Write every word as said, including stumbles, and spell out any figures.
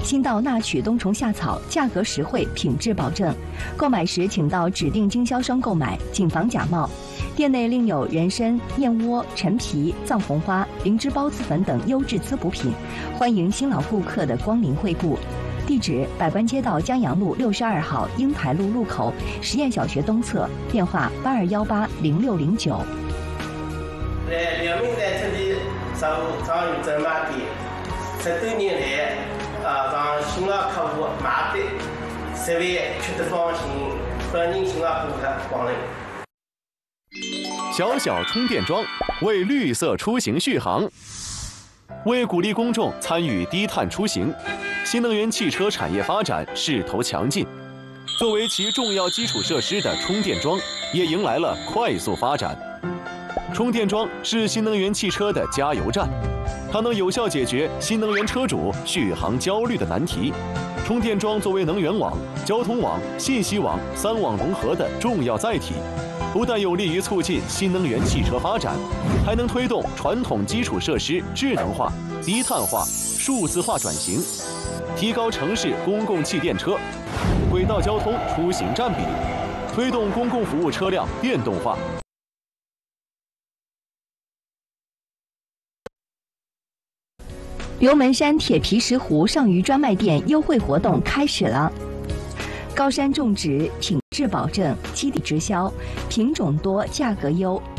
新到纳曲冬虫夏草，价格实惠，品质保证。购买时请到指定经销商购买，谨防假冒。店内另有人参、燕窝、陈皮、藏红花、灵芝孢子粉等优质滋补品，欢迎新老顾客的光临惠顾。地址：百官街道江阳路六十二号英台路路口实验小学东侧，电话八二幺八零六零九。 在辽宁在这里上上有这买店，十多年来，啊，让新老客户买的，十万吃得放心，欢迎新老顾客光临。 小小充电桩为绿色出行续航。为鼓励公众参与低碳出行，新能源汽车产业发展势头强劲。作为其重要基础设施的充电桩，也迎来了快速发展。充电桩是新能源汽车的加油站，它能有效解决新能源车主续航焦虑的难题。充电桩作为能源网、交通网、信息网三网融合的重要载体，不但有利于促进新能源汽车发展，还能推动传统基础设施智能化、低碳化、数字化转型，提高城市公共汽电车、轨道交通出行占比，推动公共服务车辆电动化。 刘门山铁皮石斛上虞专卖店优惠活动开始了。高山种植，品质保证，基地直销，品种多，价格优。